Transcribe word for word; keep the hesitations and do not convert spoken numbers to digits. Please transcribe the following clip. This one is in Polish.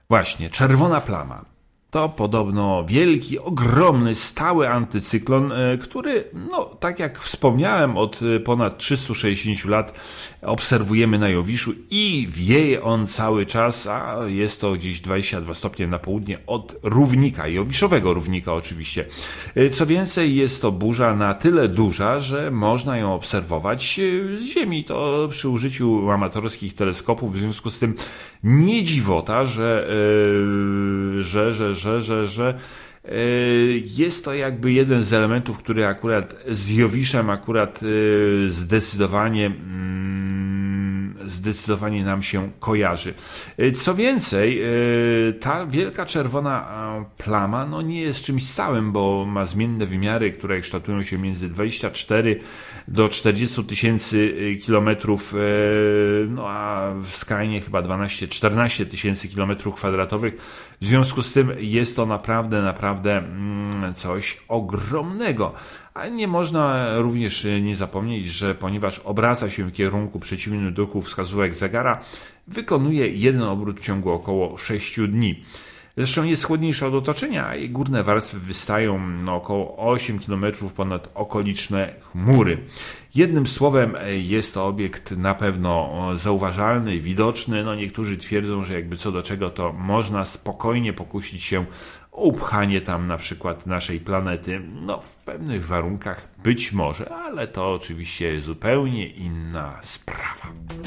Właśnie, czerwona plama. To podobno wielki, ogromny, stały antycyklon, który, no tak jak wspomniałem, od ponad trzystu sześćdziesięciu lat obserwujemy na Jowiszu i wieje on cały czas, a jest to gdzieś dwadzieścia dwa stopnie na południe od równika, jowiszowego równika oczywiście. Co więcej, jest to burza na tyle duża, że można ją obserwować z Ziemi, to przy użyciu amatorskich teleskopów, w związku z tym nie dziwota, że, yy, że, że, że, że, że yy, jest to jakby jeden z elementów, który akurat z Jowiszem akurat yy, zdecydowanie yy, zdecydowanie nam się kojarzy. Co więcej, ta wielka czerwona plama no nie jest czymś stałym, bo ma zmienne wymiary, które kształtują się między dwadzieścia cztery do czterdziestu tysięcy kilometrów, no a w skrajnie chyba dwanaście czternaście tysięcy kilometrów kwadratowych. W związku z tym jest to naprawdę, naprawdę coś ogromnego. A nie można również nie zapomnieć, że ponieważ obraca się w kierunku przeciwnym do ruchu wskazówek zegara, wykonuje jeden obrót w ciągu około sześciu dni. Zresztą jest chłodniejsza od otoczenia, a jej górne warstwy wystają no, około osiem kilometrów ponad okoliczne chmury. Jednym słowem jest to obiekt na pewno zauważalny, widoczny. No, niektórzy twierdzą, że jakby co do czego to można spokojnie pokusić się o upchanie tam na przykład naszej planety. No w pewnych warunkach być może, ale to oczywiście zupełnie inna sprawa.